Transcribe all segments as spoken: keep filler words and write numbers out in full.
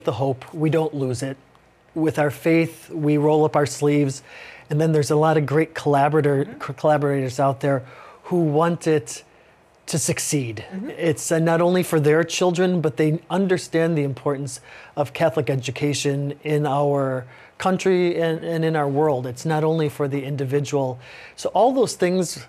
the hope, we don't lose it. With our faith, we roll up our sleeves, and then there's a lot of great collaborator, mm-hmm. collaborators out there who want it to succeed. Mm-hmm. It's uh, not only for their children, but they understand the importance of Catholic education in our country and, and in our world. It's not only for the individual. So all those things,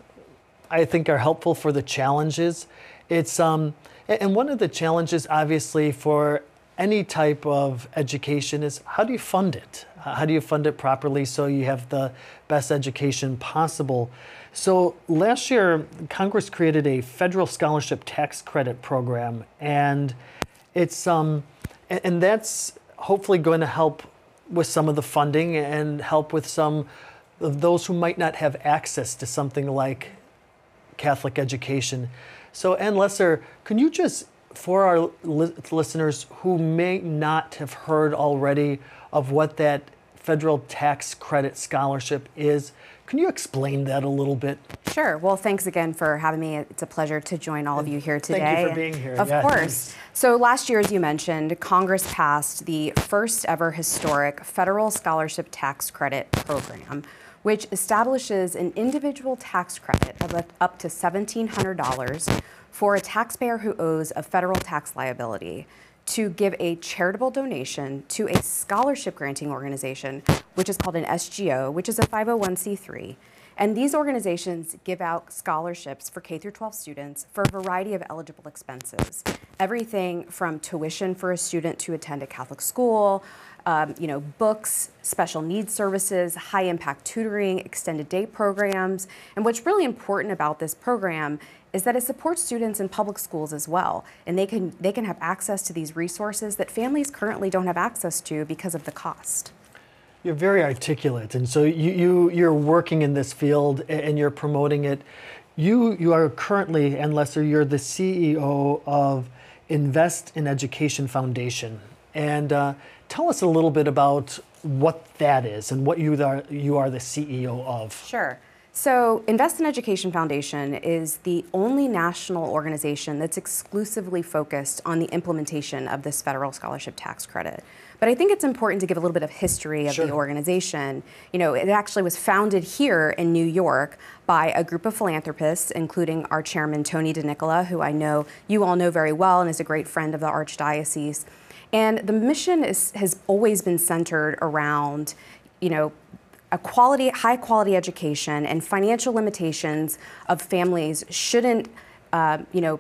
I think, are helpful for the challenges. It's um, and one of the challenges, obviously, for any type of education is how do you fund it? How do you fund it properly so you have the best education possible? So last year, Congress created a federal scholarship tax credit program, and it's um, and that's hopefully going to help with some of the funding and help with some of those who might not have access to something like Catholic education. So Ann Lesser, can you just, for our li- listeners who may not have heard already of what that federal tax credit scholarship is, can you explain that a little bit? Sure. Well, thanks again for having me. It's a pleasure to join all of you here today. Thank you for being here. Of yeah, course. Thanks. So last year, as you mentioned, Congress passed the first ever historic federal scholarship tax credit program, which establishes an individual tax credit of up to seventeen hundred dollars for a taxpayer who owes a federal tax liability to give a charitable donation to a scholarship granting organization, which is called an S G O, which is a five oh one c three. And these organizations give out scholarships for K through twelve students for a variety of eligible expenses. Everything from tuition for a student to attend a Catholic school, um, you know, books, special needs services, high impact tutoring, extended day programs. And what's really important about this program is that it supports students in public schools as well. And they can, they can have access to these resources that families currently don't have access to because of the cost. You're very articulate, and so you, you, you're working in this field and you're promoting it. You, you are currently, Ann Lesser, you're the C E O of Invest in Education Foundation. And uh, tell us a little bit about what that is and what you are, you are the C E O of. Sure. So Invest in Education Foundation is the only national organization that's exclusively focused on the implementation of this federal scholarship tax credit. But I think it's important to give a little bit of history of Sure. the organization. You know, it actually was founded here in New York by a group of philanthropists, including our chairman, Tony DeNicola, who I know you all know very well and is a great friend of the Archdiocese. And the mission is, has always been centered around, you know, a quality, high quality education, and financial limitations of families shouldn't, uh, you know,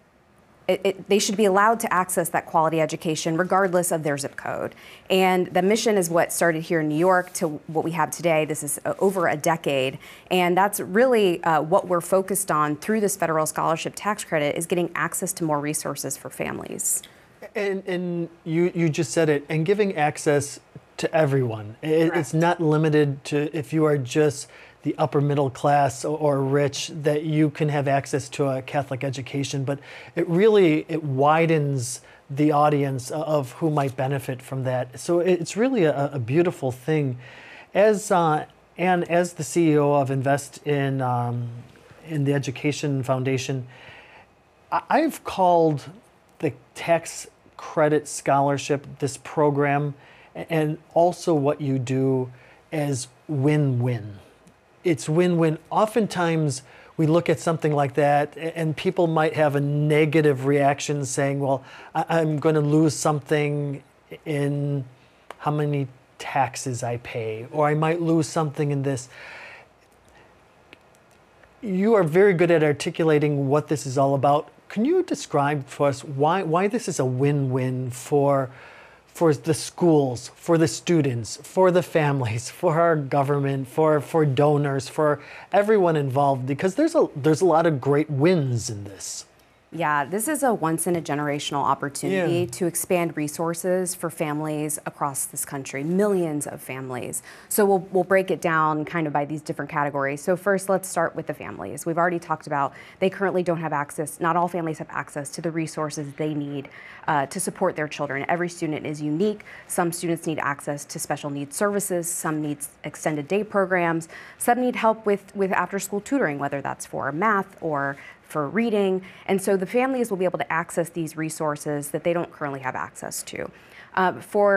it, it, they should be allowed to access that quality education regardless of their zip code. And the mission is what started here in New York to what we have today. This is uh, over a decade. And that's really uh, what we're focused on through this federal scholarship tax credit, is getting access to more resources for families. And, and you, you just said it, and giving access to everyone. It, it's not limited to if you are just the upper middle class or, or rich that you can have access to a Catholic education, but it really, it widens the audience of who might benefit from that. So it's really a, a beautiful thing. As uh, and as the C E O of Invest in um, in the Education Foundation, I've called the tax credit scholarship, this program, and also what you do, as win-win. It's win-win. Oftentimes we look at something like that and people might have a negative reaction saying, well, I'm going to lose something in how many taxes I pay, or I might lose something in this. You are very good at articulating what this is all about. Can you describe for us why, why this is a win-win for for the schools, for the students, for the families, for our government, for, for donors, for everyone involved? Because there's a, there's a lot of great wins in this. Yeah, this is a once-in-a-generational opportunity Yeah. to expand resources for families across this country, millions of families. So we'll, we'll break it down kind of by these different categories. So first, let's start with the families. We've already talked about they currently don't have access, not all families have access to the resources they need uh, to support their children. Every student is unique. Some students need access to special needs services, some need extended day programs, some need help with, with after-school tutoring, whether that's for math or for reading. And so the families will be able to access these resources that they don't currently have access to. uh, for